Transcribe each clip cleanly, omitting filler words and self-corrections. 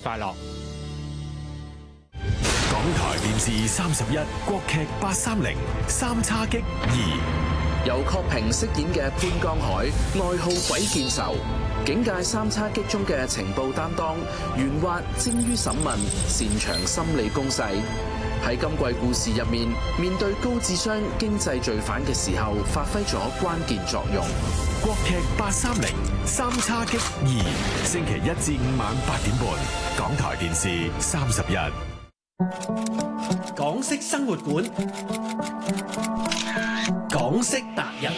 快樂。 港台電視31國劇830三叉戟2， 由郝平飾演嘅潘江海，外號鬼見愁，警界三叉戟中嘅情報擔當，圓滑精於審問，擅長心理攻勢。喺今季故事入面，面對高智商經濟罪犯嘅時候，發揮咗關鍵作用。 國劇830三叉戟2，星期1至5晚8點半，港台電視31。 港式生活館，港式達人。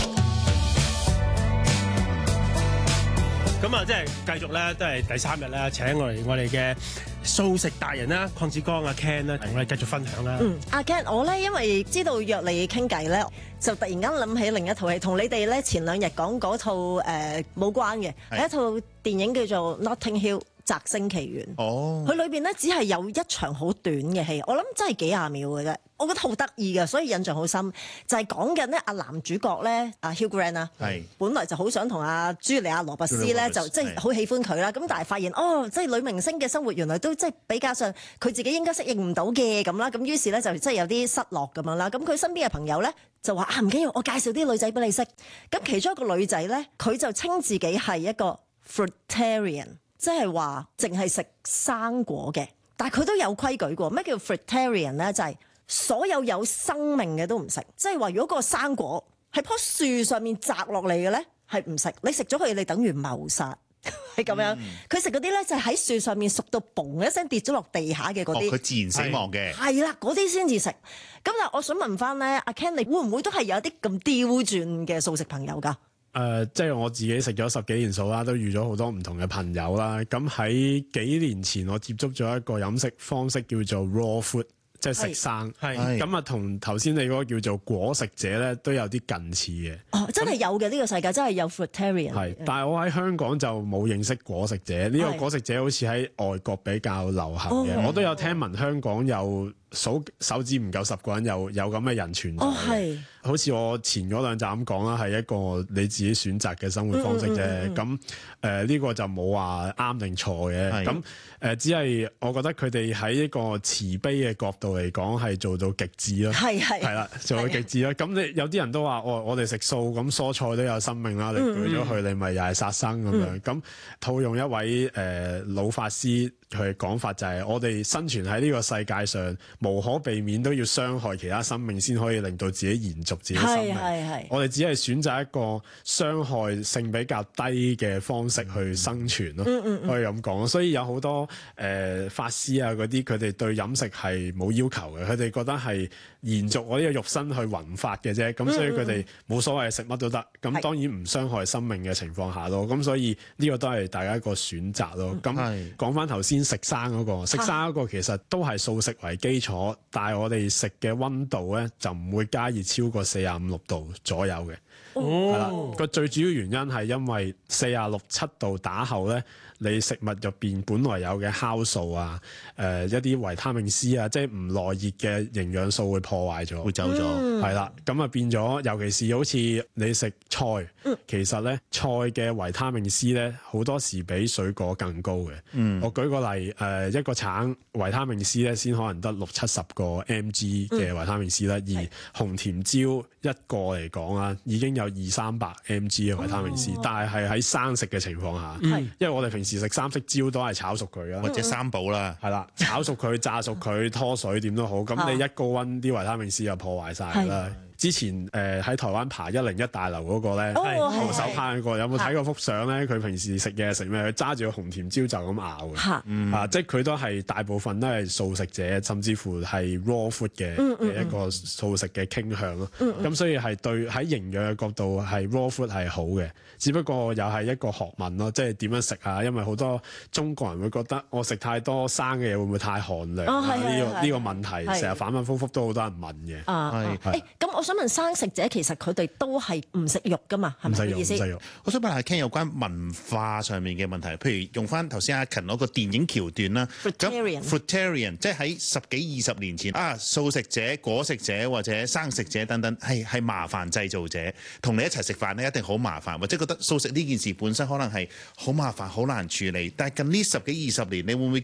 咁啊，即係繼續咧，都係第3日咧，請我哋嘅素食達人啦，鄺志剛阿 Ken 咧，同我哋繼續分享啦。 阿 Ken，我咧因為知道約你傾偈咧，就突然間諗起另一套戲，同你哋咧前2日講嗰套冇關嘅，係一套電影叫做《Notting Hill》。摘星奇緣，佢裏邊咧只係有一場好短嘅戲，我諗真係幾廿秒嘅啫，我覺得好得意嘅，所以印象好深。就係講緊咧阿男主角咧阿 Hugh Grant 啦，本來就好想同阿朱莉亞羅伯斯咧就即係好喜歡佢啦，咁但係發現即係女明星嘅生活原來都即係比較上佢自己應該適應唔到嘅咁啦，咁於是咧就即係有啲失落咁樣啦。咁佢身邊嘅朋友咧就話唔緊要，我介紹啲女仔俾你識。咁其中一個女仔咧，佢就稱自己係一個 fruitarian。即係話淨係食生果嘅，但係佢都有規矩嘅。咩叫 fruitarian 咧？就係所有有生命嘅都唔食。即係話如果個生果喺棵樹上面摘落嚟嘅咧，係唔食。你食咗佢，你等於謀殺，係咁樣。佢食嗰啲咧就係喺樹上面熟到嘣一聲跌咗落地下嘅嗰啲。 佢自然死亡嘅。 係啦，嗰啲先至食。咁但係我想問翻咧，阿 Ken，你會唔會都係有啲咁刁鑽嘅素食朋友㗎？ 即係我自己食咗10幾年素啦，都遇咗好多唔同嘅朋友啦。咁喺幾年前，我接觸咗一個飲食方式叫做 raw food， 即係食生。咁啊，同頭先你嗰個叫做果食者咧，都有啲近似嘅。 真係有嘅，呢個世界真係有 fruitarian。 但係我喺香港就冇認識果食者。呢個果食者好似喺外國比較流行嘅。我都有聽聞香港有數手指唔夠10個人有咁嘅人存在。好似我前嗰2集咁講啦，係一個你自己選擇嘅生活方式啫。咁呢個就冇話啱定錯嘅。咁只係我覺得佢哋喺一個慈悲嘅角度嚟講，係做到極致咯。係啦，做到極致咯。咁你有啲人都話，我哋食素，咁蔬菜都有生命啦。你舉咗佢，你咪又係殺生咁樣。咁套用一位老法師佢嘅講法，就係我哋生存喺呢個世界上，無可避免都要傷害其他生命，先可以令到自己延續自己生命。我哋只係選擇一個傷害性比較低嘅方式去生存咯。可以咁講。所以有好多法師啊嗰啲，佢哋對飲食係冇要求嘅，佢哋覺得係延續我呢個肉身去弘法嘅啫。咁所以佢哋冇所謂，食乜都得。咁當然唔傷害生命嘅情況下咯。咁所以呢個都係大家一個選擇咯。咁講翻頭先食生嗰個，食生嗰個其實都係素食為基礎，但係我哋食嘅溫度咧就唔會加熱超過45、6度左右嘅。係啦，個最主要原因係因為46、7度打後咧，你食物入邊本來有嘅酵素啊，一啲維他命 C 啊，即係唔耐熱嘅營養素會破壞咗，會走咗。係啦，咁啊變咗，尤其是好似你食菜，其實咧菜嘅維他命 C 咧好多時比水果更高嘅。我舉個例，一個橙維他命 C 咧先可能得60-70個 mg 嘅維他命 C 啦，而紅甜椒一個嚟講啊，已經有200-300 mg 嘅維他命 C，但係喺生食嘅情況下，因為我哋平時食三色椒都係炒熟佢啦， 或者三寶啦， 係啦，炒熟佢、炸熟佢、拖水點都好，咁你一高溫啲維他命 C 就破壞晒啦。之前喺台灣爬101大樓嗰個咧，徒手攀嗰個，有冇睇過幅相咧？佢平時食嘢食咩？佢揸住個紅甜椒就咁咬嘅，即係佢都係大部分都係素食者，甚至乎係 raw food 嘅一個素食嘅傾向咯。咁所以係對喺營養嘅角度係 raw food 係好嘅，只不過又係一個學問咯，即係點樣食啊？因為好多中國人會覺得我食太多生嘅嘢會唔會太寒涼？呢個問題成日反反覆覆都好多人問嘅。 咁我想問生食者其實佢哋都係唔食肉噶嘛？係咪意思？ 我想問下傾有關文化上面嘅問題，譬如用翻頭先阿勤嗰個電影橋段啦。Fruitarian 即係喺10幾20年前素食者、果食者或者生食者等等係麻煩製造者，同你一齊食飯咧一定好麻煩，或者覺得素食呢件事本身可能係好麻煩、好難處理。但係近呢10幾20年，你會唔會